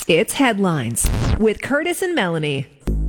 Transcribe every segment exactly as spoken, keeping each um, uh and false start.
It's Headlines with Curtis and Melanie.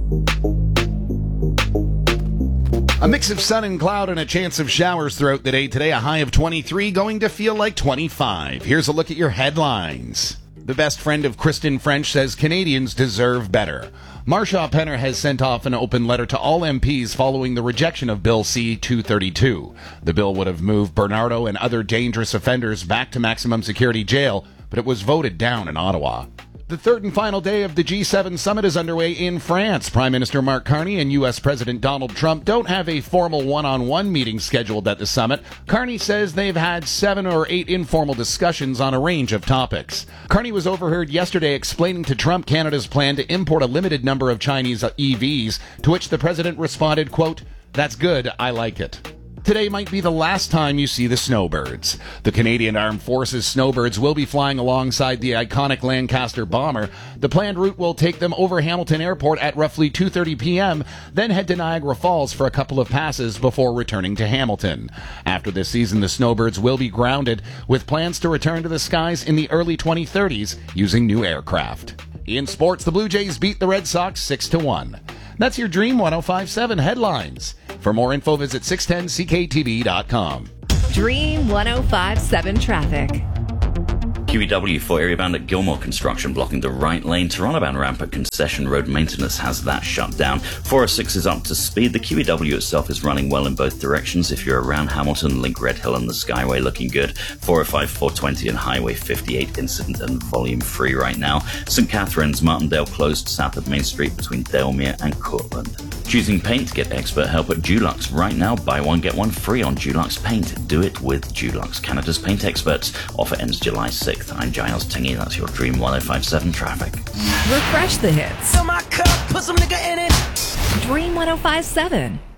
A mix of sun and cloud and a chance of showers throughout the day today. A high of twenty-three, going to feel like twenty-five. Here's a look at your headlines. The best friend of Kristen French says Canadians deserve better. Marsha Penner has sent off an open letter to all M Ps following the rejection of Bill C two thirty-two. The bill would have moved Bernardo and other dangerous offenders back to maximum security jail, but it was voted down in Ottawa. The third and final day of the G seven summit is underway in France. Prime Minister Mark Carney and U S President Donald Trump don't have a formal one-on-one meeting scheduled at the summit. Carney says they've had seven or eight informal discussions on a range of topics. Carney was overheard yesterday explaining to Trump Canada's plan to import a limited number of Chinese E Vs, to which the president responded, quote, "That's good, I like it." Today might be the last time you see the snowbirds. The Canadian Armed Forces snowbirds will be flying alongside the iconic Lancaster bomber. The planned route will take them over Hamilton Airport at roughly two thirty p.m., then head to Niagara Falls for a couple of passes before returning to Hamilton. After this season, the snowbirds will be grounded, with plans to return to the skies in the early twenty thirties using new aircraft. In sports, the Blue Jays beat the Red Sox six to one. That's your Dream one oh five point seven headlines. For more info, visit six ten C K T V dot com. Dream one oh five point seven traffic. Q E W for area bound at Gilmore Construction blocking the right lane. Toronto bound ramp at Concession Road Maintenance has that shut down. four oh six is up to speed. The Q E W itself is running well in both directions. If you're around Hamilton, link Red Hill and the Skyway looking good. four oh five, four twenty and Highway fifty-eight incident and volume free right now. St Catharines, Martindale closed south of Main Street between Dalemere and Courtland. Choosing paint? Get expert help at Dulux. Right now, buy one, get one free on Dulux Paint. Do it with Dulux, Canada's paint experts. Offer ends July sixth. I'm Giles Tingy. That's your Dream one oh five point seven traffic. Refresh the hits. Fill my cup, put some nigga in it. Dream one oh five point seven.